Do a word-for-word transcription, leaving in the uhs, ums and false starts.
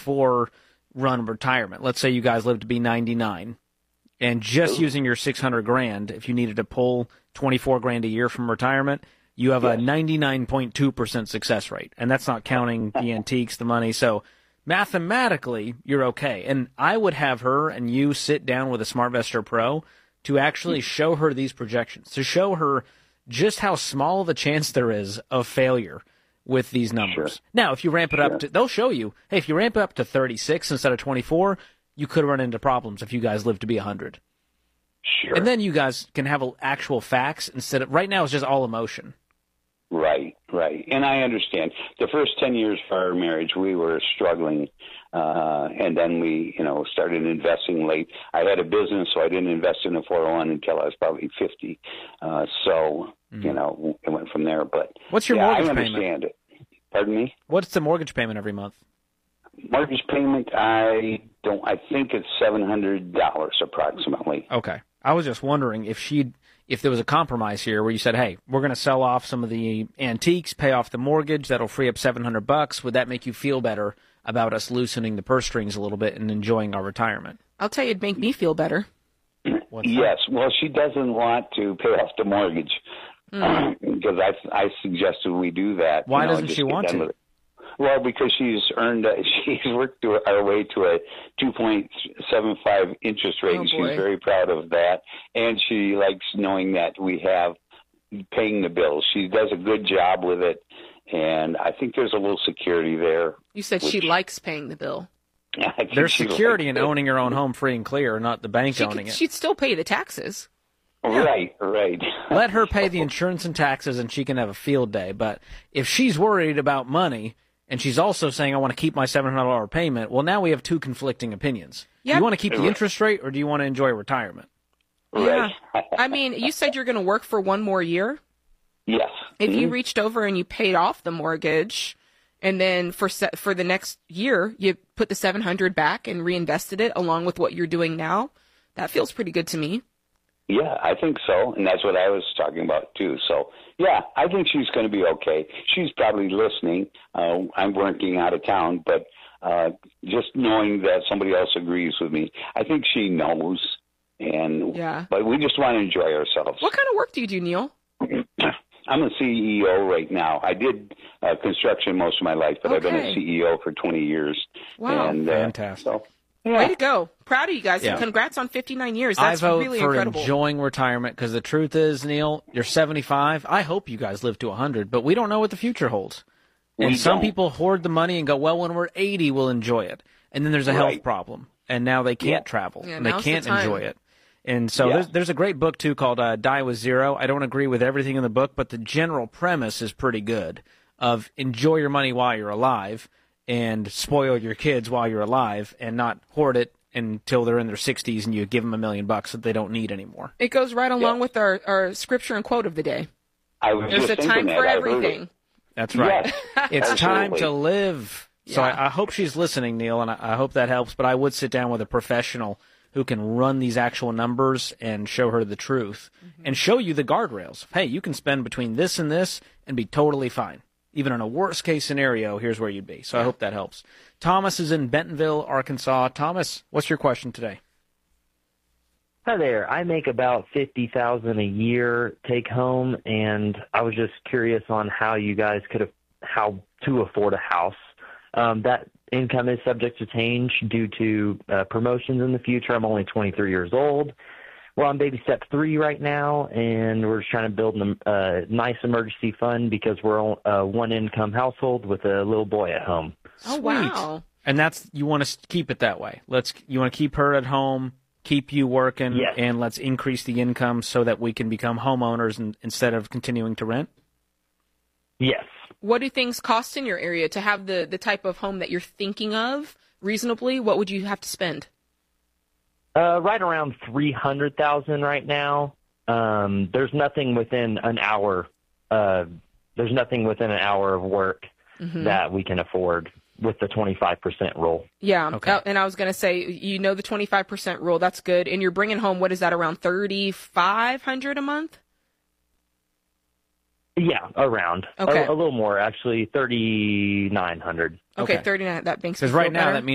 twenty-four run retirement. Let's say you guys live to be ninety-nine, and just using your six hundred grand, if you needed to pull twenty-four grand a year from retirement, you have a ninety-nine point two percent success rate, and that's not counting the antiques, the money. So mathematically, you're okay. And I would have her and you sit down with a SmartVestor Pro to actually show her these projections, to show her just how small of a chance there is of failure with these numbers. Sure. Now, if you ramp it Sure. up to, they'll show you, hey, if you ramp it up to thirty-six instead of twenty-four, you could run into problems if you guys live to be one hundred. Sure. And then you guys can have actual facts instead of, right now it's just all emotion. Right, right. And I understand. The first ten years for our marriage, we were struggling. Uh, and then we, you know, started investing late. I had a business, so I didn't invest in a four oh one until I was probably fifty. Uh, so, mm. you know, it went from there. But what's your yeah, mortgage I payment? understand it. Pardon me? What's the mortgage payment every month? Mortgage payment, I don't, I think it's seven hundred dollars approximately. Okay. I was just wondering if she'd, if there was a compromise here where you said, hey, we're going to sell off some of the antiques, pay off the mortgage, that'll free up seven hundred bucks. Would that make you feel better about us loosening the purse strings a little bit and enjoying our retirement? I'll tell you, it'd make me feel better. What's yes. That? Well, she doesn't want to pay off the mortgage mm. because I, I suggested we do that. Why you know, doesn't she want to? Well, because she's earned, uh, she's worked to our way to a two point seven five interest rate. Oh, and she's boy. very proud of that, and she likes knowing that we have paying the bills. She does a good job with it, and I think there's a little security there. You said which, she likes paying the bill. There's security in owning your own home free and clear, not the bank she owning could, it. She'd still pay the taxes. Right, right. Let her pay the insurance and taxes, and she can have a field day. But if she's worried about money, and she's also saying, I want to keep my seven hundred dollars payment, well, now we have two conflicting opinions. Yep. Do you want to keep the interest rate, or do you want to enjoy retirement? Yeah. I mean, you said you're going to work for one more year? Yes. If mm-hmm. you reached over and you paid off the mortgage, and then for se- for the next year, you put the seven hundred back and reinvested it along with what you're doing now, that feels pretty good to me. Yeah, I think so, and that's what I was talking about, too. So, yeah, I think she's going to be okay. She's probably listening. Uh, I'm working out of town, but uh, just knowing that somebody else agrees with me, I think she knows. And yeah. But we just want to enjoy ourselves. What kind of work do you do, Neil? I'm a C E O right now. I did uh, construction most of my life, but okay. I've been a C E O for twenty years. Wow. And, uh, fantastic. So, yeah. Way to go. Proud of you guys. Yeah. And congrats on fifty-nine years. That's I vote really for incredible. enjoying retirement, because the truth is, Neil, you're seventy-five. I hope you guys live to one hundred, but we don't know what the future holds. And We some don't. people hoard the money and go, well, when we're eighty, we'll enjoy it. And then there's a Right. health problem, and now they can't Yeah. travel, Yeah, and they now's the can't time. enjoy it. And so Yeah. there's, there's a great book, too, called uh, Die With Zero. I don't agree with everything in the book, but the general premise is pretty good, of enjoy your money while you're alive and spoil your kids while you're alive and not hoard it until they're in their sixties and you give them a million bucks that they don't need anymore. It goes right along Yeah. with our, our scripture and quote of the day. I was There's just a thinking time that. for I heard it. everything. That's right. Yes, It's time absolutely. to live. So Yeah. I, I hope she's listening, Neil, and I, I hope that helps. But I would sit down with a professional who can run these actual numbers and show her the truth mm-hmm. and show you the guardrails. Hey, you can spend between this and this and be totally fine. Even in a worst-case scenario, here's where you'd be. So I hope that helps. Thomas is in Bentonville, Arkansas. Thomas, what's your question today? Hi there. I make about fifty thousand dollars a year take home, and I was just curious on how you guys could have, how to afford a house. Um, that income is subject to change due to uh, promotions in the future. I'm only twenty-three years old. We're on baby step three right now, and we're just trying to build a uh, nice emergency fund because we're a one-income household with a little boy at home. Oh, Sweet. wow. And that's, you want to keep it that way. Let's you want to keep her at home, keep you working, Yes. and let's increase the income so that we can become homeowners and, instead of continuing to rent? Yes. What do things cost in your area to have the, the type of home that you're thinking of reasonably? What would you have to spend? Uh, right around three hundred thousand right now. Um, there's nothing within an hour. Uh, there's nothing within an hour of work Mm-hmm. that we can afford with the twenty-five percent rule. Yeah. Okay. Uh, and I was going to say, you know, the twenty-five percent rule, that's good. And you're bringing home, what is that, around thirty-five hundred a month? Yeah, around. Okay. A, a little more, actually, thirty-nine hundred. Okay, Okay. thirty-nine. That makes me Because feel right now better. that means